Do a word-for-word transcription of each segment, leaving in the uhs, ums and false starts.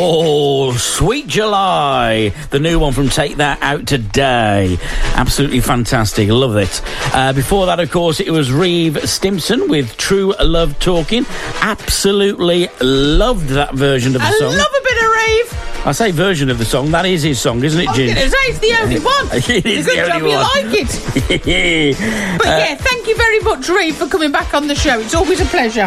Oh, Sweet July, the new one from Take That out today. Absolutely fantastic, love it. Uh, before that, of course, it was Reeve Stimpson with True Love Talking. Absolutely loved that version of the I song. I love a bit of Reeve. I say version of the song, that is his song, isn't it, Jim? I was going to say, it's the only one. It is it's a good the job only you one. like it. But uh, yeah, thank you very much, Reeve, for coming back on the show. It's always a pleasure.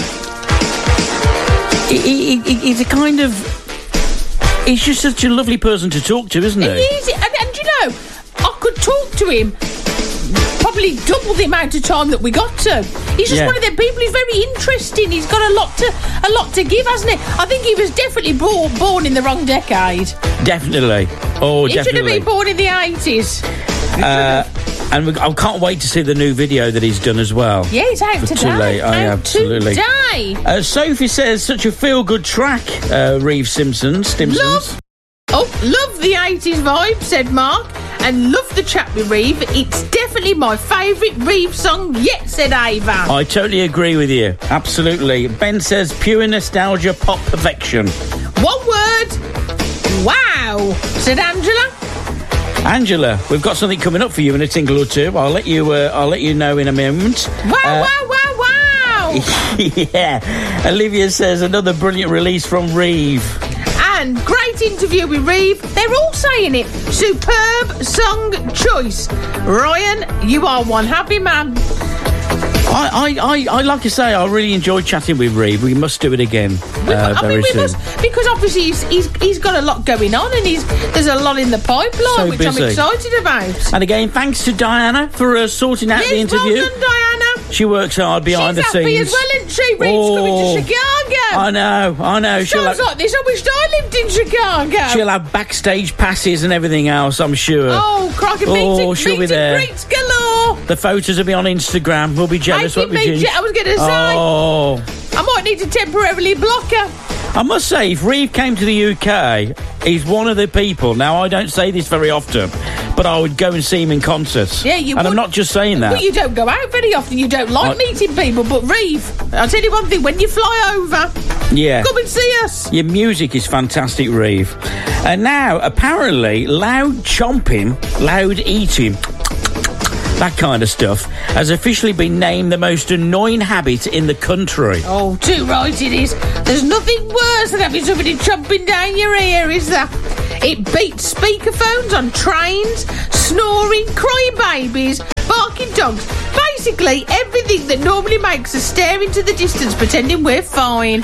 He, he, he, he's a kind of... He's just such a lovely person to talk to, isn't he? He is. And, and you know, I could talk to him probably double the amount of time that we got to. He's just yeah. one of them people. He's very interesting. He's got a lot to a lot to give, hasn't he? I think he was definitely born, born in the wrong decade. Definitely. Oh, he definitely. He should have been born in the eighties. Uh, and we, I can't wait to see the new video that he's done as well. Yeah, it's out For today. Too late. Oh, out yeah, absolutely. Today. Uh, Sophie says, such a feel-good track, uh, Reeve Simpson. Stimsons. Love, oh, love the eighties vibe, said Mark. And love the chat with Reeve. It's definitely my favourite Reeve song yet, said Ava. I totally agree with you. Absolutely. Ben says, pure nostalgia, pop perfection. One word. Wow, said Angela. Angela, we've got something coming up for you in a tingle or two. I'll let you. Uh, I'll let you know in a moment. Wow! Uh, wow! Wow! Wow! Yeah. Olivia says another brilliant release from Reeve. And great interview with Reeve. They're all saying it. Superb song choice. Ryan, you are one happy man. I, I, I, I like to say, I really enjoyed chatting with Reeve. We must do it again. Uh, I very mean, we soon. must, because obviously he's, he's he's got a lot going on, and he's there's a lot in the pipeline, So which busy. I'm excited about. And again, thanks to Diana for uh, sorting out yes, the interview. well done, Diana. She works hard behind She's the happy scenes. as well, isn't she? Reeve's Oh, coming to Chicago. I know, I know. She'll Sounds have, like this. I wished I lived in Chicago. she'll have backstage passes and everything else, I'm sure. Oh, crikey, Oh, meet and, she'll meet be and there. greets galore. The photos will be on Instagram. We'll be jealous, won't Making we, me Ginge? je- I was going to say. Oh. I might need to temporarily block her. I must say, if Reeve came to the U K, he's one of the people. Now, I don't say this very often, but I would go and see him in concerts. Yeah, you And would. I'm not just saying that. But you don't go out very often. You don't like I- meeting people. But Reeve, I'll tell you one thing. When you fly over, Yeah. come and see us. Your music is fantastic, Reeve. And now, apparently, loud chomping, loud eating, that kind of stuff, has officially been named the most annoying habit in the country. Oh, too right it is. There's nothing worse than having somebody chomping down your ear, is there? It beats speakerphones on trains, snoring, crying babies, barking dogs. Basically, everything that normally makes us stare into the distance pretending we're fine.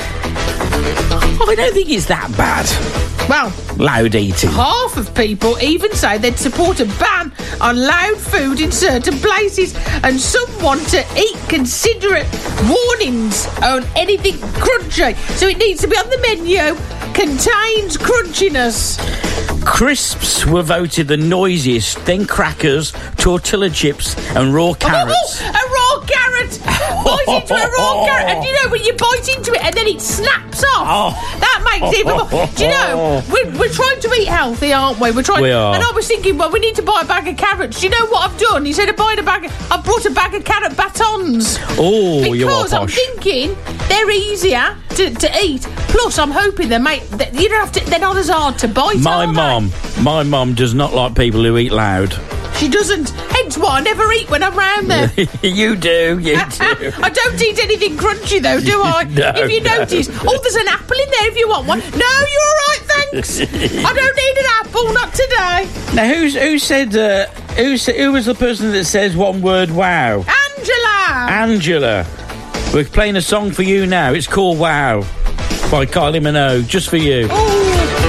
I don't think it's that bad. Well, Loud eating. half of people even say they'd support a ban on loud food in certain places, and some want to eat considerate warnings on anything crunchy. So it needs to be on the menu. Contains crunchiness. Crisps were voted the noisiest, then crackers, tortilla chips, and raw carrots. Oh, a raw carrot! Bite into a raw carrot, and you know when you bite into it and then it snaps off. Oh. That makes it even more. Do you know we're, we're trying to eat healthy, aren't we? We're trying. We are. And I was thinking, well, we need to buy a bag of carrots. Do you know what I've done? Instead of buying a bag, of, I've brought a bag of carrot batons. Oh, you are Because I'm posh. thinking they're easier to, to eat. Plus, I'm hoping they make. That you don't have to. They're not as hard to bite. My are they? mum, my mum does not like people who eat loud. She doesn't. Hence why I never eat when I'm round there. You do, you do. I don't eat anything crunchy though, do I? No, if you no. notice, oh, there's an apple in there if you want one. No, you're all right, thanks. I don't need an apple, not today. Now, who's who said? Uh, who sa- who was the person that says one word? Wow, Angela. Angela. We're playing a song for you now. It's called Wow by Kylie Minogue, just for you. Ooh.